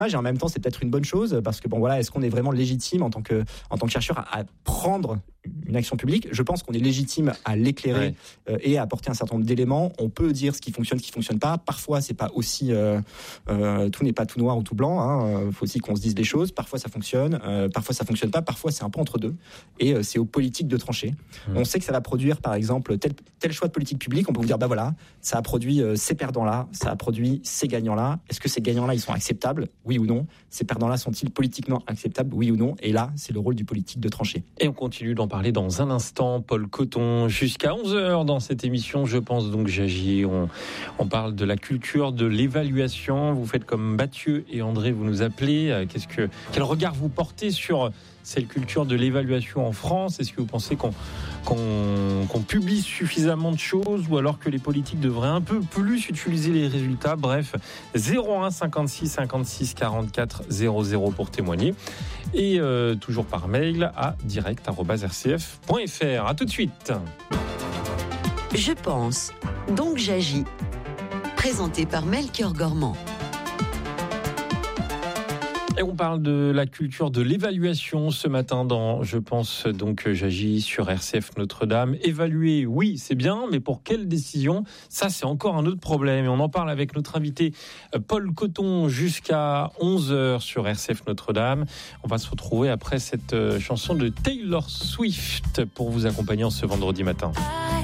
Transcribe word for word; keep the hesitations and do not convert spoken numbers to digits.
et en même temps c'est peut-être une bonne chose parce que bon voilà, est-ce qu'on est vraiment légitime en tant que en tant que chercheur à, à prendre une action publique? Je pense qu'on est légitime à l'éclairer ouais. euh, et à apporter un certain nombre d'éléments. On peut dire ce qui fonctionne, ce qui fonctionne pas. Parfois c'est pas aussi euh, euh, tout n'est pas tout noir ou tout blanc. Il hein. faut aussi qu'on se dise les choses. Parfois ça fonctionne, euh, parfois ça fonctionne pas. Parfois c'est un peu entre deux. Et euh, c'est aux politiques de trancher. Mmh. On sait que ça va produire par exemple tel tel choix de politique publique. On peut vous dire bah voilà, ça a produit euh, ces perdants là, ça a produit ces gagnants là. Est-ce que ces gagnants là ils sont acceptables? Oui ou non? Ces perdants-là sont-ils politiquement acceptables? Oui ou non? Et là, c'est le rôle du politique de trancher. Et on continue d'en parler dans un instant. Paul Coton, jusqu'à onze heures dans cette émission, je pense donc j'agis. On, on parle de la culture de l'évaluation. Vous faites comme Mathieu et André, vous nous appelez. Qu'est-ce que, quel regard vous portez sur cette culture de l'évaluation en France? Est-ce que vous pensez qu'on, qu'on, qu'on publie suffisamment de choses ou alors que les politiques devraient un peu plus utiliser les résultats? Bref, zéro un cinquante-six cinquante-six quarante-quatre zéro zéro pour témoigner et euh, toujours par mail à direct arobase r c f point f r. À tout de suite. Je pense, donc j'agis. Présenté par Melchior Gormand. Et on parle de la culture de l'évaluation ce matin dans Je pense donc j'agis sur R C F Notre-Dame. Évaluer, oui, c'est bien, mais pour quelle décision? Ça, c'est encore un autre problème. Et on en parle avec notre invité Paul Coton jusqu'à onze heures sur R C F Notre-Dame. On va se retrouver après cette chanson de Taylor Swift pour vous accompagner en ce vendredi matin.